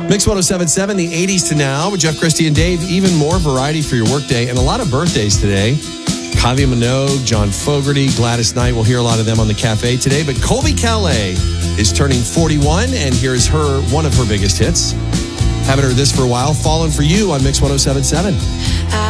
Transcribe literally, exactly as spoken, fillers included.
Mix one oh seven point seven, the eighties to now with Jeff, Christie, and Dave. Even more variety for your workday and a lot of birthdays today. Kavya Minogue, John Fogerty, Gladys Knight. We'll hear a lot of them on the cafe today. But Colby Calais is turning forty-one, and here is her one of her biggest hits. Haven't heard this for a while. Fallen for You on Mix one oh seven point seven.